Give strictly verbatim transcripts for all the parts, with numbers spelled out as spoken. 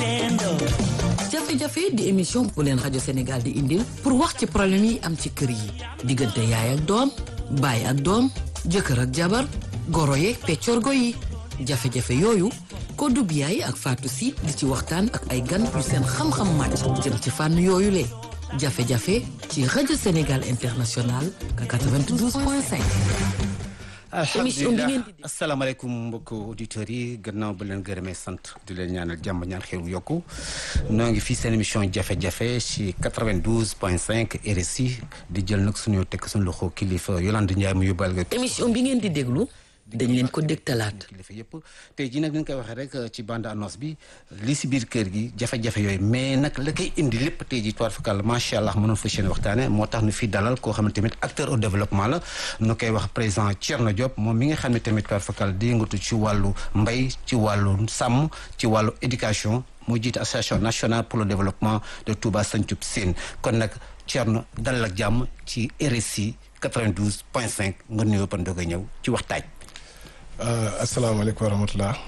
jafe-jafe di émission bu leen rajo Sénégal di indil pour wax ci problème yi am ci kër yi diggante yaay ak doom baay ak doom jëkkër ak jabar goro yeeg peccorgo yi jafe-jafe yooyu Kodou Biaye ak Fatou Sy di ci waxtaan ak ay gan yu seen xam-xam màcc jëm ci fànn yooyu le jafe-jafe ci rajo Sénégal International quatre-vingt-douze point cinq. alhamdulilah asalaamaaleykum mbokk auditeurs yi gannaaw ba leen gërëmee sant di leen ñaanal jàmm ñaan xeeru yokku noo ngi fii seen émission jafe-jafe ci quatre-vingt-douze point cinq R S I di jël nag suñu tekk suñu loxo kilifa Yolande Ndiaye mu yóbbal nga émission bi ngeen di déglu dañ leen ko dégtalaat kilifa yëpp tey jii nag ni ñu koy waxee rek ci bande annonce bi li si biir kër gi jafe-jafe yooyu mais nag la koy indi lépp tey jii toile fakal macha allah mënoon fa seen waxtaane moo tax nu fi dalal koo xam ne tamit acteur au développement la nu koy wax président Thierno Diop moom mi nga xam ne tamit toile fakal di yëngatu ci wàllu mbay ci wàllu sàmm ci wàllu éducation moo jiite association nationale pour le développement de Touba Santhiou Sine kon nag Thierno dalal ak jàmm ci R S I quatre-vingt-douze point cinq nga nuyoo ban doog a ñëw ci waxtaaj. asalaamaaleykum wa rahmatulah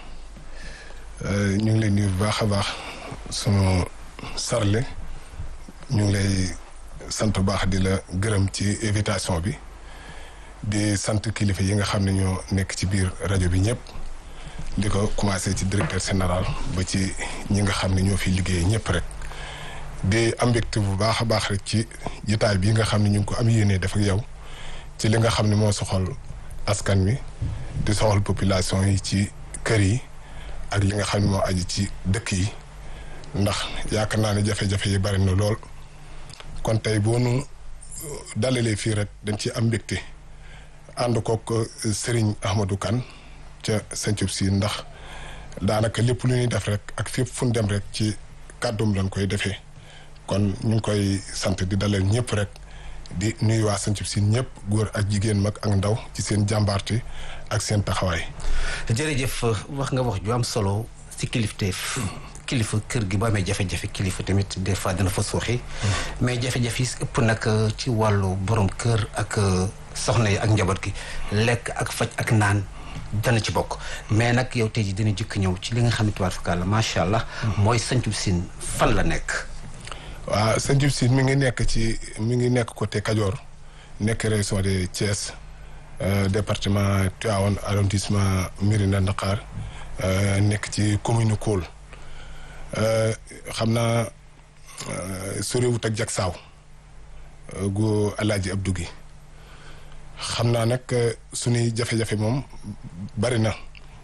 ñu ngi lay nuyu bu baax a baax sunu sarle ñu ngi lay sant bu baax di la gërëm ci invitation bi di sant kilifa yi nga xam ne ñoo nekk ci biir rajo bi ñëpp di ko commencé ci directeur général ba ci ñi nga xam ne ñoo fi liggéey ñëpp rek di am mbégte bu baax a baax rek ci jotaay bi nga xam ne ñu ngi ko am yéene def ak yow ci li nga xam ne moo soxal askan wi. di soxal population yi ci kër yi ak li nga xam ne moo aju ci dëkk yi ndax yaakaar naa ne jafe-jafe yi bari na lool kon tey boo nu dalalee fii rek dañ ci am mbégte ànd kook Serigne Ahmadou Kane ca Santhiou Sine ndax daanaka lépp lu ñuy def rek ak fépp fu ñu dem rek ci kàddum lañ koy defee kon ñu ngi koy sant di dalal ñëpp rek di nuyu waa Santhiou Sine ñëpp góor ak jigéen mag ak ndaw ci seen jàmbaarte ak seen taxawaay. jërëjëf wax nga wax ju am solo si kilifteef. kilifa kër gi ba amee jafe-jafe kilifa tamit des fois dina fa suuxi mais jafe-jafe yi ëpp nag ci wàllu borom kër ak soxna yi ak njaboot gi lekk ak faj ak naan dana ci bokk mais nag yow tey ji dina jëkk ñëw ci li nga xam ne tubaab fakkaat la macha allah. mooy Santhiou Sine fan la nekk. waaw Santhiou Sine mi ngi nekk ci mi ngi nekk côté Kajoor nekk région de Thiès département Tivaouane arrondissement Mérina Dakhar nekk ci commune Koul xam naa soriwut ak Jaksaaw gu Alaaji Abdou gi xam naa nag suñuy jafe-jafe moom bari na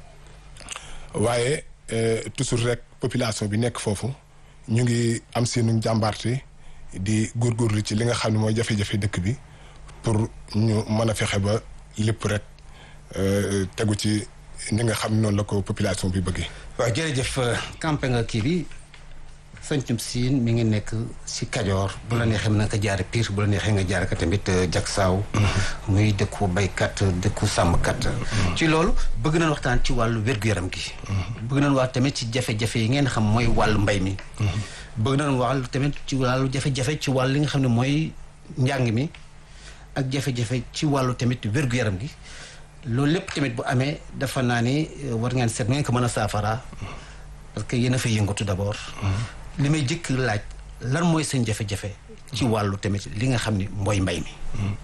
waaye toujours rek population bi nekk foofu ñu ngi am seenu jàmbaarte di góorgóorlu ci li nga xam ne mooy jafe-jafe dëkk bi pour ñu mën a fexe ba lépp rek tegu ci ni nga xam ne noonu la ko population bi bëggee. waaw jërëjëf campé nga kii bi Santhiou Sine mi ngi nekk si Kajoor bu la neexee mën na ko jaare Pire bu la neexee nga jaare ko tamit Jaksaaw muy dëkku baykat dëkku sàmmkat ci loolu bëgg nañ waxtaan ci wàllu wér-gu-yaram gi bëgg nañ wax tamit ci jafe-jafe yi ngeen xam mooy wàllu mbay mi bëgg nañ wax tamit ci wàllu jafe-jafe ci wàllu li nga xam ne mooy njàng mi ak jafe-jafe ci wàllu tamit wér-gu-yaram gi loolu lépp tamit bu amee dafa naa ni war ngeen seet ngeen ko mën a saafara parce que yéen a fay yëngatu d'abord li may jëkk laaj lan mooy seen jafe-jafe ci wàllu tamit li nga xam ni mooy mbay mi.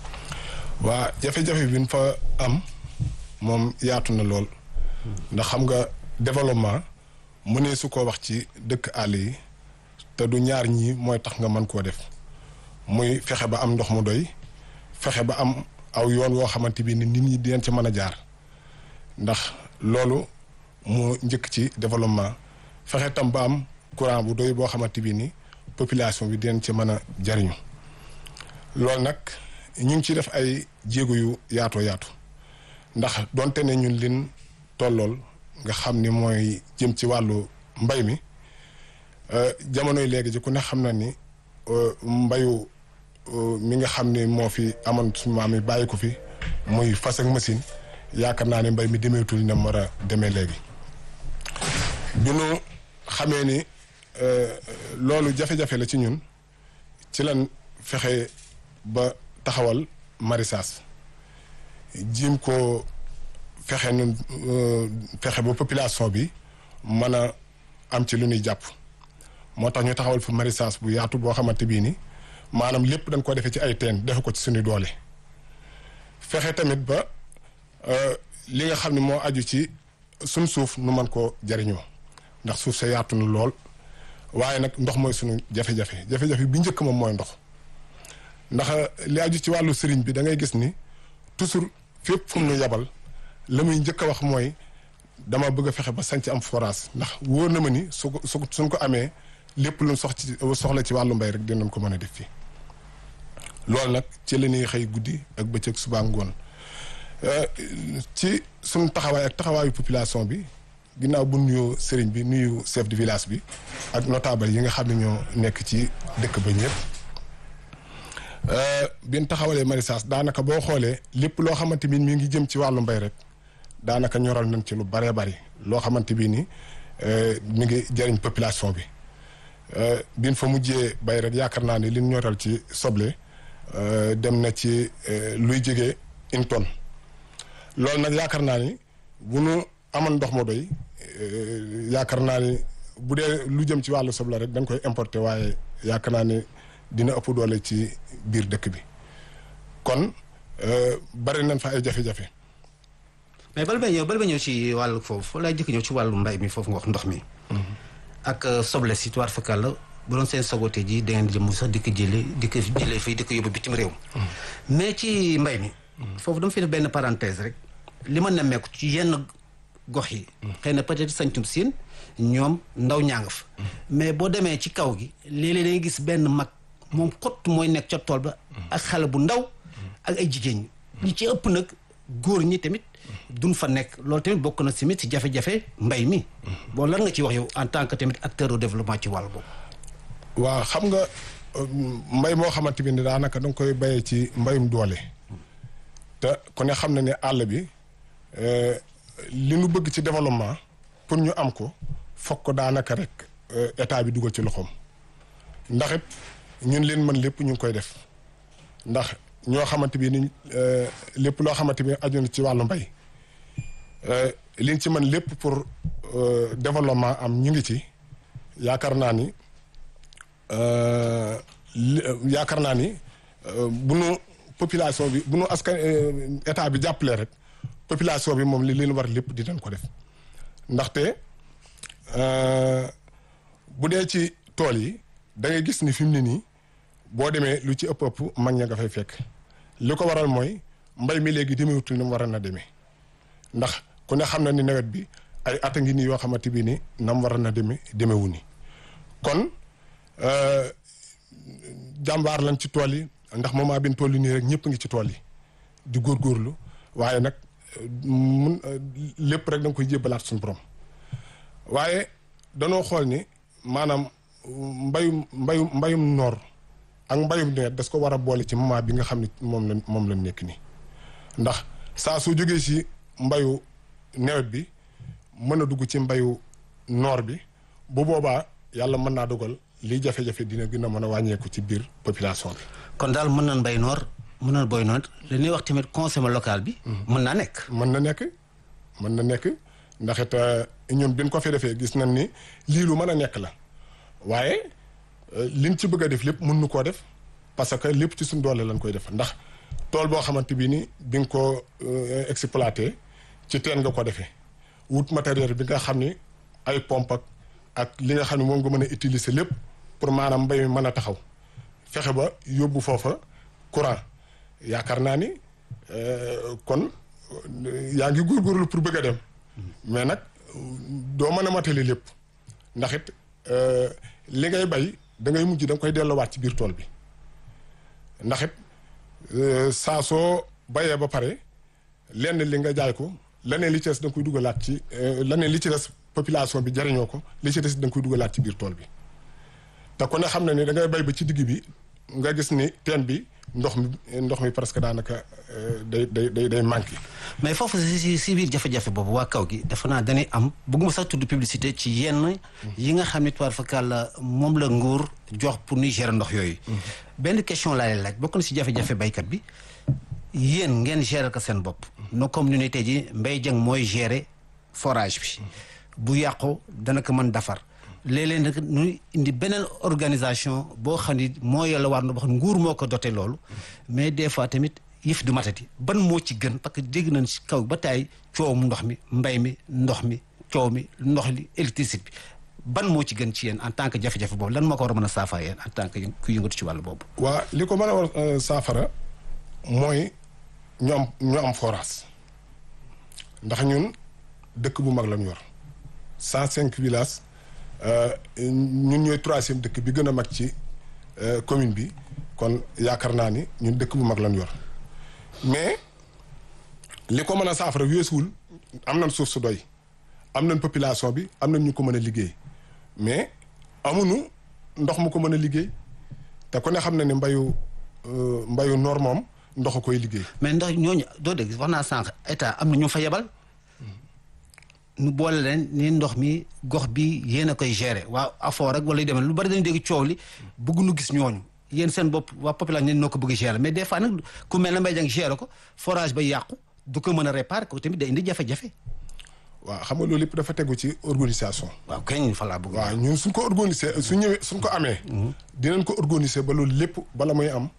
waa jafe-jafe bi ñu fa am moom yaatu na lool ndax xam nga développement mu ne su ko wax ci dëkk àll yi te du ñaar ñii mooy tax nga mën koo def muy fexe ba am ndox mu doy fexe ba am aw yoon woo xamante bi ni nit ñi dinañ ci mën a jaar ndax loolu mu njëkk ci développement fexe tam ba am courant bu doy boo xamante bi ni population bi dinañ ci mën a jariñu loolu nag ñu ngi ci def ay jéego yu yaatoo yaatu ndax donte ne ñun lin tollool nga xam ni mooy jëm ci wàllu mbay mi jamonoy léegi ji ku ne xam na ni mbayu mi nga xam ne moo fi amoon suñu maam yi bàyyi ko fi muy fas ak machine yaakaar naa ne mbay mi demeetul ne mu war a demee léegi bi nu xamee ni loolu jafe-jafe la ci ñun ci lan fexe ba taxawal maraîchage jiim ko fexe nun fexe ba population bi mën a am ci lu ñuy jàpp moo tax ñu taxawal fu maraîchage bu yaatu boo xamante bii ni maanaam lépp dañ ko defee ci ay teen defe ko ci suñu doole fexe tamit ba li nga xam ne moo aju ci suñ suuf nu mën koo jariñoo ndax suuf sa yaatu na lool waaye nag ndox mooy suñu jafe-jafe jafe-jafe bi njëkk moom mooy ndox ndax li aju ci wàllu sëriñ bi da ngay gis ni toujours fépp fu mu nu yabal la muy njëkk a wax mooy dama bëgg a fexe ba sanc am forage ndax wóor na ma ni su ko su suñ ko amee lépp lu sox ci soxla ci wàllu mbay rek dinañ ko mën a def fii loolu nag ci la ñuy xëy guddi ak bëccëg suba ngoon ci suñu taxawaay ak taxawaayu population bi ginnaaw bu nuyoo sëriñ bi nuyu chef de village bi ak notable yi nga xam ne ñoo nekk ci dëkk ba ñëpp bin taxawalee maraîchage daanaka boo xoolee lépp loo xamante bi mi ngi jëm ci wàllu mbay rek daanaka ñoral nañ ci lu baree bari loo xamante bi ni mi ngi jëriñ population bi bin fa mujjee bay rek yaakaar naa ni li ñoral ci soble dem na ci luy jege une tonne loolu nag yaakaar naa ni bu nu amoon ndox moo doy yaakaar naa ni bu dee lu jëm ci wàllu soble rek dañ koy importer waaye yaakaar naa ni dina ëpp doole ci biir dëkk bi kon bari nañ fa ay jafe-jafe. mais bala may ñëw bala may ñëw ci wàllu foofu lay jëkk ñëw ci wàllu mbay mi foofu nga wax ndox mi. ak soble si tuwaat fakal la bu doon seen sagote ji da ngeen di jëm sax di ko jëlee di ko jëlee fii di ko yóbbu bitim réew. mais ci mbay mi. foofu dama fi def benn parenthèse rek li ma nemmeeku ci yenn gox yi. xëy na peut-être sañtum siin ñoom ndaw ñaa nga fa. mais boo demee ci kaw gi léeg-léeg da ngay gis benn mag moom xott mooy nekk ca tool ba. ak xale bu ndaw ak ay jigéen ñi. ñi ci ëpp nag góor ñi tamit duñ fa nekk loolu tamit bokk na tamit ci jafe-jafe mbay mi. bon lan nga ci wax yow en tant que tamit acteur de développement ci wàll boobu. waaw xam nga mbay moo xamante ni daanaka da nga koy bayee ci mbayum doole. te ku ne xam na ne àll bi li nu bëgg ci développement pour ñu am ko fokk ko daanaka rek état bi dugal ci loxoom ndax it ñun leen mën lépp ñu ngi koy def ndax ñoo xamante bi ni lépp loo xamante bi aju na ci wàllu mbay liñ ci mën lépp pour développement am ñu ngi ci yaakaar naa ni yaakaar naa ni bu nu population bi bu nu askan état bi jàppalee rek population bi moom li leen war lépp dinañ ko def ndaxte bu dee ci tool yi da ngay gis ni fi mu ne nii boo demee lu ci ëpp ëpp mag ña nga fay fekk li ko waral mooy mbay mi léegi demewutul ni mu war a na demee ndax ku ne xam na ni nawet bi ay at a ngi nii yoo xamante bi ni na mu war a na demee demewu ni kon jàmbaar lañ ci tool yi ndax moment bi ñu toll nii rek ñëpp ngi ci tool yi di góorgóorlu waaye nag mun lépp rek da nga koy jébbalaat suñu borom waaye danoo xool ni maanaam mbayum mbayum mbayum noor ak mbayum nawet das ko war a boole ci moment bi nga xam ne moom la moom la nekk nii ndax saa soo jógee ci mbayu nawet bi mën a dugg ci mbayu noor bi bu boobaa yàlla mën naa dogal liy jafe-jafe dina gën a mën a wàññeeku ci biir population bi. kon daal mën nañ bay noor mën nañ boy noor li ñuy wax tamit consommé local bi. mën naa nekk. mën na nekk mën na nekk ndax it ñun bi ñu ko fi defee gis nañ ni lii lu mën a nekk la waaye liñ ci bëgg a def lépp mën nu koo def parce que lépp ci suñ doole lañ koy def ndax tool boo xamante bi ni bi nga ko exploité ci teen nga ko defee wut matériel bi nga xam ni ay pompe ak ak li nga xam ne moom nga mën a utiliser lépp pour maanaam mbay mi mën a taxaw fexe ba yóbbu foofa courant yaakaar naa ni kon yaa ngi góorgóorlu pour bëgg a dem mais nag doo mën a matali lépp ndax it li ngay bay da ngay mujj da nga koy delloowaat ci biir tool bi ndax it saa soo bayee ba pare lenn li nga jaay ko leneen li ci des da nga koy dugalaat ci leneen li ci des population bi jariñoo ko li ci des da nga koy dugalaat ci biir tool bi te ku ne xam na ni da ngay bay ba ci digg bi nga gis ni teen bi ndox mi ndox mi presque daanaka day day day day manqué. mais foofu si si biir jafe-jafe boobu waa kaw gi dafa naa dañuy am bëgguma sax tudd publicité ci yenn yi nga xam ne tubaab fakal la moom la nguur jox pour ñuy gérer ndox yooyu. benn question laa leen laaj bokk na si jafe-jafe baykat bi yéen ngeen gérer ko seen bopp. no comme ñu ne tey jii Mbaye Dieng mooy gérer forage bi. bu yàqu dana ko mën defar léeg-léeg nag ñu indi beneen organisation boo xam ni moo yàlla war na boo xam nguur moo ko doté loolu mais des fois tamit yëf du matati ban moo ci gën parce que dégg nañ si kaw ba taay coowum ndox mi mbay mi ndox mi coow mi ndox li électricité bi ban moo ci gën ci yéen en tant que jafe-jafe boobu lan moo ko war a mën a saafara yéen en tant que ku yëngatu ci wàllu boobu. waa li ko mën a war saafara mooy ñu am ñu am forage ndax ñun dëkk bu mag lañ yor cent cinq villages ñun ñooy troisième dëkk bi gën a mag ci commune bi kon yaakaar naa ni ñun dëkk bu mag lañ yor mais li ko mën a saafara weesuwul am nañ suuf su doy am nañ population bi am nañ ñu ko mën a liggéey mais amuñu ndox mu ko mën a liggéey te ku ne xam na ne mbayu mbayu noor moom ndox a koy liggéey. mais ndax ñooñu doo dégg wax naa sànq état am na ñu fa yebal ñu boole leen ni ndox mi gox bi yéen a koy gérer waa afoor rek wala yu demee lu bari dañu dégg coow li bëgg nu gis ñooñu yéen seen bopp waa population ñeen noo ko bëgg gérer mais des fois nag ku mel ne Mbaye Dieng gérer ko forage ba yàqu du ko mën a réparer ko tamit day indi jafe-jafe. waaw xam nga loolu lépp dafa tegu ci organisation. waaw kañ fa laa bëgg. waaw ñun suñ ko organiser su ñëwee suñ ko amee. dinañ ko organiser ba loolu lépp bala muy am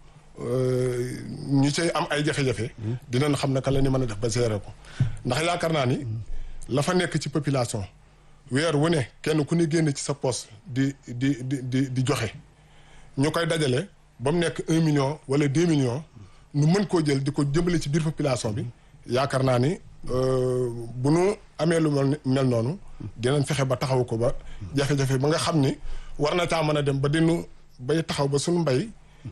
ñu cay am ay jafe-jafe. dinañ xam naka la ñu mën a def ba gérer ko ndax yaakaar naa ni la fa nekk ci population weer wu ne kenn ku ne génn ci sa poste di di di di di joxe ñu koy dajale ba mu nekk un million wala deux millions nu mën koo jël di ko jëmale ci biir population bi yaakaar naa ni. bu nu amee lu mel mel noonu dinañ fexe ba taxaw ko ba jafe-jafe ba nga xam ni war na caa mën a dem ba dinu bay taxaw ba suñu mbay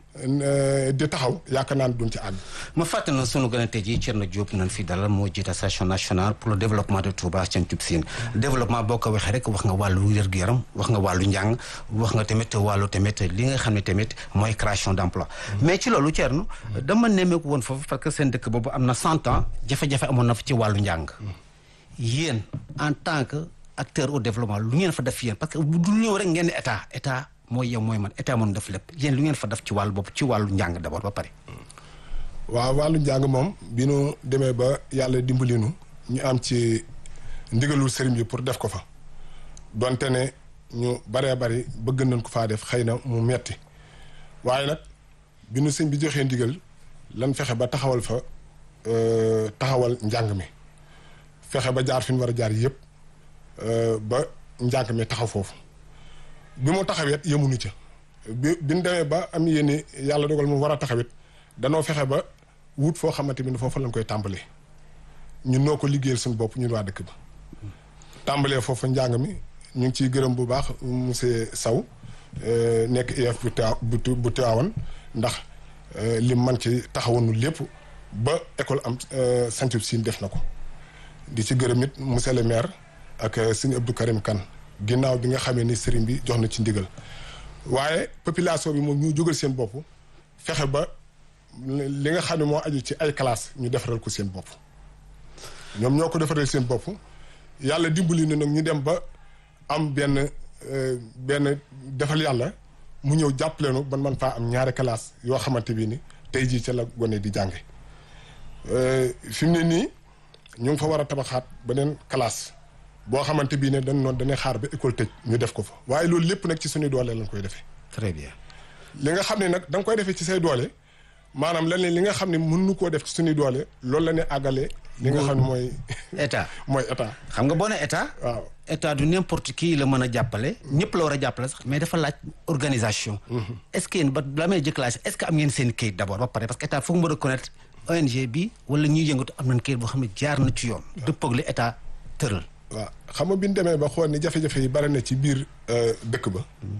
di taxaw yaakaar naa ne duñ ci àgg. ma fàttali na sunu gën a tey jii Thierno Diop nañ fi dalal moo jiite association nationale pour le développement de Touba Santhiou Sine développement boo ko waxee rek wax nga wàllu wér-gu-yaram wax nga wàllu njàng wax nga tamit wàllu tamit li nga xam ne tamit mooy création d'emploi mais ci loolu Thierno dama nemmeeku woon foofu parce que seen dëkk boobu am na cent ans jafe-jafe amoon na fa ci wàllu njàng yéen en tant que acteur au développement lu ngeen fa def yéen parce que du ñëw rek ngeen ne état état mooy yow mooy man état moom def lépp yéen lu ngeen fa def ci wàllu bopp ci wàllu njàng d'abord ba pare. waaw wàllu njàng moom bi nu demee ba yàlla dimbali nu ñu am ci ndigalul sëriñ bi pour def ko fa donte ne ñu baree bari bëgg nañ ko faa def xëy na mu metti waaye nag bi nu sëñ bi joxee ndigal lan fexe ba taxawal fa taxawal njàng mi fexe ba jaar fi ñu war a jaar yëpp ba njàng mi taxaw foofu. bi mu taxawet yemuñu ca bi bi ñu demee ba am yéene yàlla dogal mu war a taxawet danoo fexe ba wut foo xamante ni foofu lañ koy tàmbalee ñun noo ko liggéeyal suñu bopp ñun waa dëkk ba. tàmbalee foofu njàng mi ñu ngi ciy gërëm bu baax monsieur Sow nekk I F bu ta bu bu Tiwaawan ndax li man ci taxawanu lépp ba école am Santhiou Sine def na ko di ci gërëm it monsieur le maire ak sëñ Abdou Karim Kane. ginnaaw bi nga xamee ni sëriñ bi jox na ci ndigal waaye population bi moom ñu jógal seen bopp fexe ba li nga xam ne moo aju ci ay classe ñu defaral ko seen bopp ñoom ñoo ko defaral seen bopp yàlla dimbali na nag ñu dem ba am benn benn defal yàlla mu ñëw jàppale nu ban man faa am ñaari classe yoo xamante bi ni tey jii ca la gone di jànge fi mu ne nii ñu ngi fa war a tabaxaat beneen classe boo xamante bii ne dañ noonu dañuy xaar ba école tëj ñu def ko fa waaye loolu lépp nag ci suñu doole lañ koy defee. très bien. li nga xam ne nag da nga koy defee ci say doole maanaam lan li nga xam ne mën nu koo def ci suñuy doole loolu la ne àggalee. li nga xam ne mooy. état mooy état. xam nga boo nee état. waaw état du n'importe qui la mën a jàppale. ñëpp la war a jàppale sax mais dafa laaj organisation. est-ce que yéen ba la may jëkkalaat est-ce que am ngeen seen kayit d'abord ba pare parce que état foog mu reconnaître O N G bi wala ñuy yëngatu am nañ kayit boo xam ne jaar na ci yoon. dëppoo ak li état tëral. waaw xam nga bi ñu demee ba xool ni jafe-jafe yi bari na ci biir dëkk ba